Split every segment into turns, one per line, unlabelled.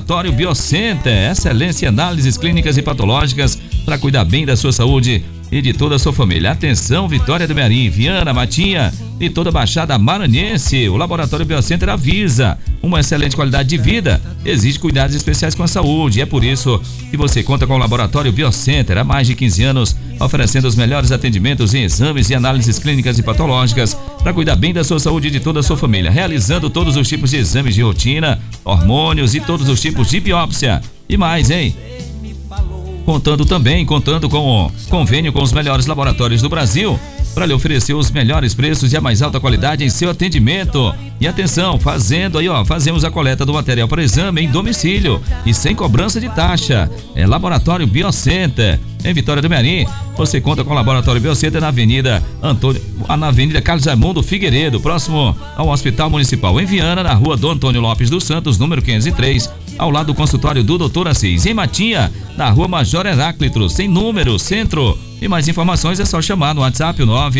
Laboratório Biocenter, excelência em análises clínicas e patológicas para cuidar bem da sua saúde e de toda a sua família. Atenção, Vitória do Mearim, Viana, Matinha e toda a Baixada Maranhense. O Laboratório Biocenter avisa: uma excelente qualidade de vida exige cuidados especiais com a saúde. E é por isso que você conta com o Laboratório Biocenter há mais de 15 anos, oferecendo os melhores atendimentos em exames e análises clínicas e patológicas para cuidar bem da sua saúde e de toda a sua família, realizando todos os tipos de exames de rotina, hormônios e todos os tipos de biópsia. E mais, hein? Contando com convênio com os melhores laboratórios do Brasil para lhe oferecer os melhores preços e a mais alta qualidade em seu atendimento. E atenção, fazemos a coleta do material para exame em domicílio e sem cobrança de taxa. É Laboratório Biocenter. Em Vitória do Mearim, você conta com o Laboratório Biocenter na Avenida Carlos Raimundo Figueiredo, próximo ao Hospital Municipal. Em Viana, na Rua Dom Antônio Lopes dos Santos, número 503, ao lado do consultório do Dr. Assis. Em Matinha, na Rua Major Heráclito, sem número, centro. E mais informações é só chamar no WhatsApp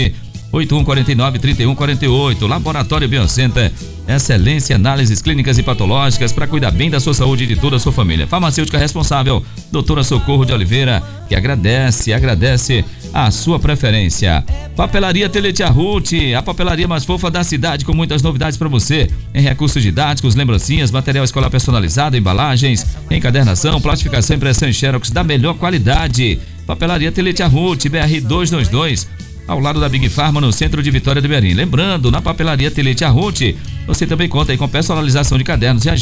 981493148. Laboratório Biocenter, excelência em análises clínicas e patológicas para cuidar bem da sua saúde e de toda a sua família. Farmacêutica responsável, doutora Socorro de Oliveira, que agradece a sua preferência. Papelaria Teletia Ruth, a papelaria mais fofa da cidade, com muitas novidades para você, em recursos didáticos, lembrancinhas, material escolar personalizado, embalagens, encadernação, plastificação, impressão e xerox da melhor qualidade. Papelaria Teletia Ruth, BR 222, ao lado da Big Pharma, no centro de Vitória do Mearim. Lembrando, na Papelaria Teletia Ruth, você também conta aí com personalização de cadernos e